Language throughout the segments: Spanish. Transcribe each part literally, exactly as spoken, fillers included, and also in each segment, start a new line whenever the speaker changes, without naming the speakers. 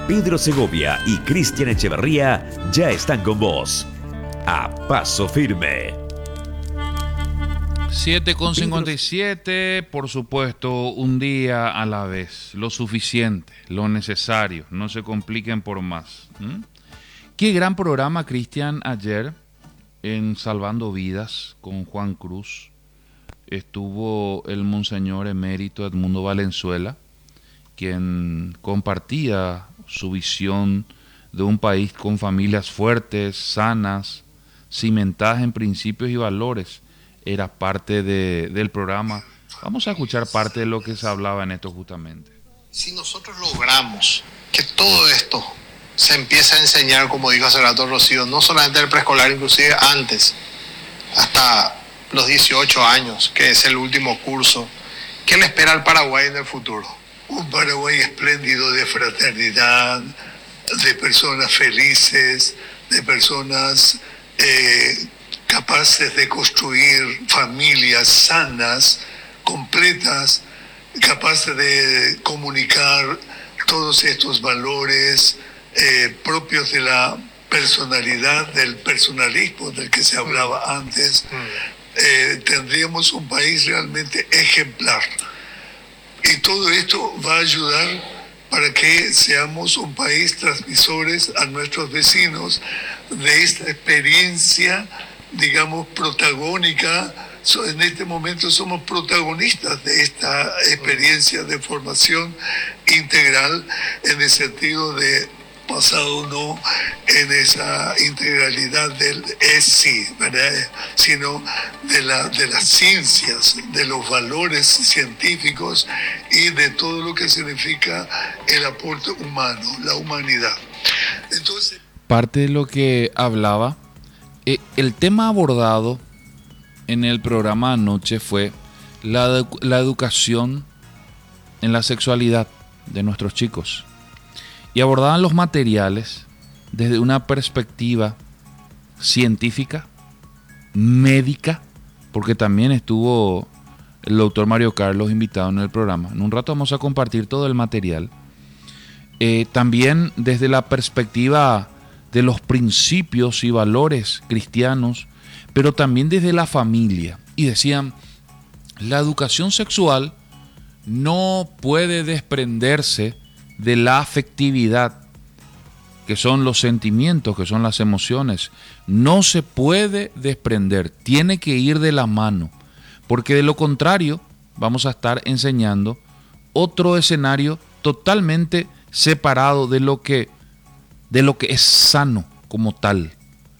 Pedro Segovia y Cristian Echeverría ya están con vos. A paso firme.
siete con cincuenta y siete, por supuesto, un día a la vez, lo suficiente, lo necesario, no se compliquen por más. ¿Mm? Qué gran programa, Cristian, ayer en Salvando Vidas con Juan Cruz. Estuvo el monseñor emérito Edmundo Valenzuela, quien compartía su visión de un país con familias fuertes, sanas, cimentadas en principios y valores. Era parte de, del programa. Vamos a escuchar parte de lo que se hablaba en esto justamente.
Si nosotros logramos que todo esto se empiece a enseñar, como dijo hace rato Rocío, no solamente el preescolar, inclusive antes, hasta los dieciocho años, que es el último curso, ¿qué le espera al Paraguay en el futuro? Un Paraguay espléndido de fraternidad, de personas felices, de personas eh, capaces de construir familias sanas, completas, capaces de comunicar todos estos valores eh, propios de la personalidad, del personalismo del que se hablaba antes. Eh, tendríamos un país realmente ejemplar. Y todo esto va a ayudar para que seamos un país transmisores a nuestros vecinos de esta experiencia, digamos, protagónica. En este momento somos protagonistas de esta experiencia de formación integral, en el sentido de basado no en esa integralidad del es sí, ¿verdad? Sino de, la, de las ciencias, de los valores científicos y de todo lo que significa el aporte humano, la humanidad. Entonces,
parte de lo que hablaba, eh, el tema abordado en el programa anoche fue la, la educación en la sexualidad de nuestros chicos. Y abordaban los materiales desde una perspectiva científica, médica, porque también estuvo el doctor Mario Carlos invitado en el programa. En un rato vamos a compartir todo el material. Eh, también desde la perspectiva de los principios y valores cristianos, pero también desde la familia. Y decían, la educación sexual no puede desprenderse de la afectividad, que son los sentimientos, que son las emociones. No se puede desprender, tiene que ir de la mano, porque de lo contrario vamos a estar enseñando otro escenario totalmente separado de lo que, de lo que es sano como tal.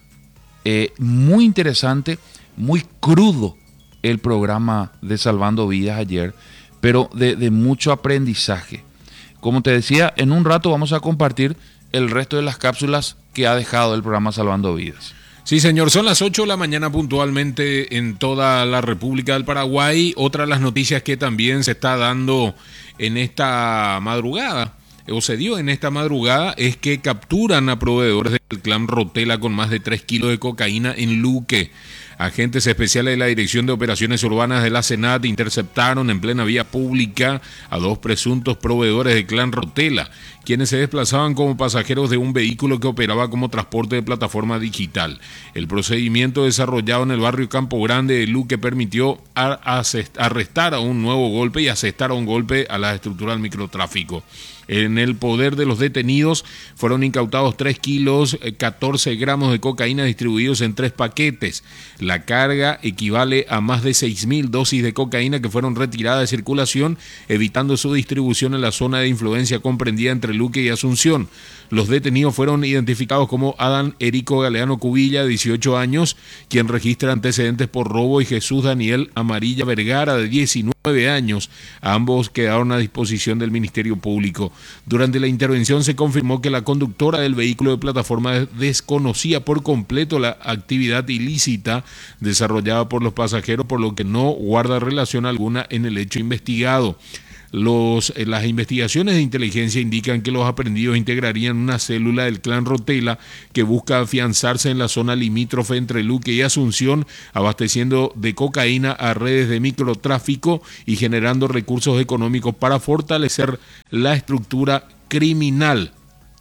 Eh, muy interesante, muy crudo el programa de Salvando Vidas ayer, pero de, de mucho aprendizaje. Como te decía, en un rato vamos a compartir el resto de las cápsulas que ha dejado el programa Salvando Vidas.
Sí, señor, son las ocho de la mañana puntualmente en toda la República del Paraguay. Otra de las noticias que también se está dando en esta madrugada, o se dio en esta madrugada, es que capturan a proveedores del clan Rotela con más de tres kilos de cocaína en Luque. Agentes especiales de la Dirección de Operaciones Urbanas de la Senat interceptaron en plena vía pública a dos presuntos proveedores del clan Rotela, quienes se desplazaban como pasajeros de un vehículo que operaba como transporte de plataforma digital. El procedimiento desarrollado en el barrio Campo Grande de Luque permitió arrestar a un nuevo golpe y asestar a un golpe a la estructura del microtráfico. En el poder de los detenidos fueron incautados tres kilos, catorce gramos de cocaína distribuidos en tres paquetes. La carga equivale a más de seis mil dosis de cocaína que fueron retiradas de circulación, evitando su distribución en la zona de influencia comprendida entre Luque y Asunción. Los detenidos fueron identificados como Adán Erico Galeano Cubilla, de dieciocho años, quien registra antecedentes por robo, y Jesús Daniel Amarilla Vergara, de diecinueve años. Ambos quedaron a disposición del Ministerio Público. Durante la intervención se confirmó que la conductora del vehículo de plataforma desconocía por completo la actividad ilícita desarrollada por los pasajeros, por lo que no guarda relación alguna en el hecho investigado. Los, eh, las investigaciones de inteligencia indican que los aprehendidos integrarían una célula del clan Rotela que busca afianzarse en la zona limítrofe entre Luque y Asunción, abasteciendo de cocaína a redes de microtráfico y generando recursos económicos para fortalecer la estructura criminal.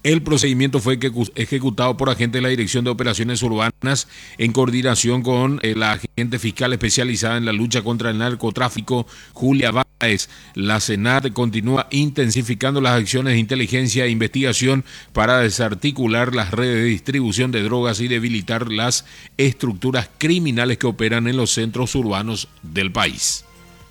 El procedimiento fue ejecutado por agentes de la Dirección de Operaciones Urbanas en coordinación con eh, la agente fiscal especializada en la lucha contra el narcotráfico, Julia Báez. La SENAT continúa intensificando las acciones de inteligencia e investigación para desarticular las redes de distribución de drogas y debilitar las estructuras criminales que operan en los centros urbanos del país.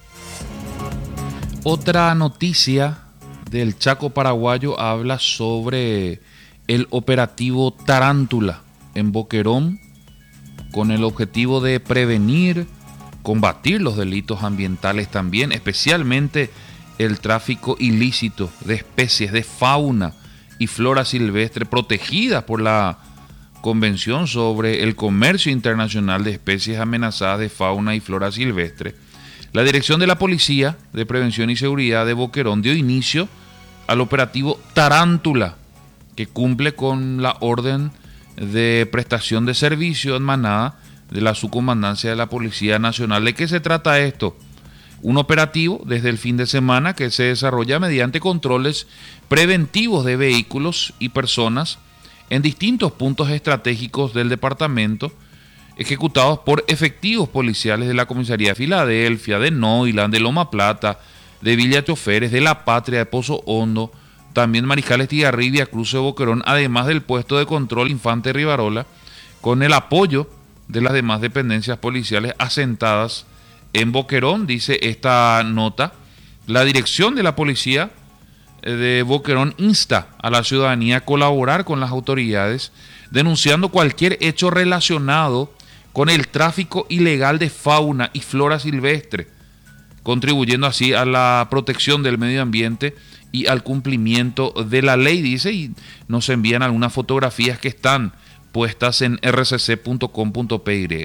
Otra noticia del Chaco paraguayo habla sobre el operativo Tarántula en Boquerón, con el objetivo de prevenir, combatir los delitos ambientales también, especialmente el tráfico ilícito de especies de fauna y flora silvestre protegidas por la Convención sobre el Comercio Internacional de Especies Amenazadas de Fauna y Flora Silvestre. La Dirección de la Policía de Prevención y Seguridad de Boquerón dio inicio al operativo Tarántula, que cumple con la orden de prestación de servicio en manada de la Subcomandancia de la Policía Nacional. ¿De qué se trata esto? Un operativo desde el fin de semana que se desarrolla mediante controles preventivos de vehículos y personas en distintos puntos estratégicos del departamento, ejecutados por efectivos policiales de la Comisaría de Filadelfia, de Noiland, de Loma Plata, de Villa Choferes, de La Patria, de Pozo Hondo, también Mariscal Estigarribia, Cruce de Boquerón, además del puesto de control Infante Rivarola, con el apoyo de las demás dependencias policiales asentadas en Boquerón. Dice esta nota: la dirección de la policía de Boquerón insta a la ciudadanía a colaborar con las autoridades, denunciando cualquier hecho relacionado con el tráfico ilegal de fauna y flora silvestre, contribuyendo así a la protección del medio ambiente y al cumplimiento de la ley, dice, y nos envían algunas fotografías que están puestas en r c c punto com punto p y.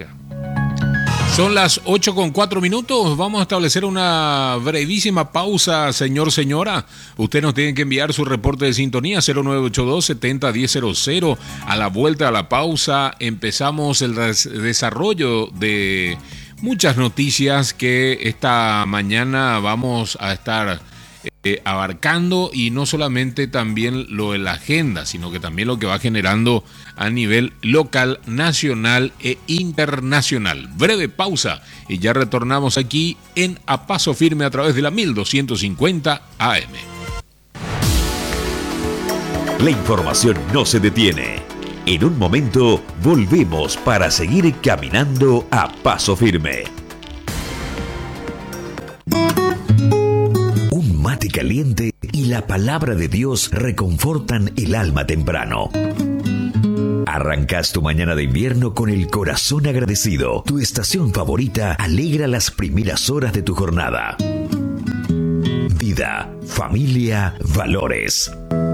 Son las ocho con cuatro minutos. Vamos a establecer una brevísima pausa, señor, señora. Usted nos tiene que enviar su reporte de sintonía cero nueve ocho dos, setenta, diez cero cero. A la vuelta a la pausa empezamos el des- desarrollo de muchas noticias que esta mañana vamos a estar eh, abarcando, y no solamente también lo de la agenda, sino que también lo que va generando a nivel local, nacional e internacional. Breve pausa y ya retornamos aquí en A Paso Firme a través de la mil doscientos cincuenta A M.
La información no se detiene. En un momento volvemos para seguir caminando a paso firme. Un mate caliente y la palabra de Dios reconfortan el alma temprano. Arrancas tu mañana de invierno con el corazón agradecido. Tu estación favorita alegra las primeras horas de tu jornada. Vida, familia, valores.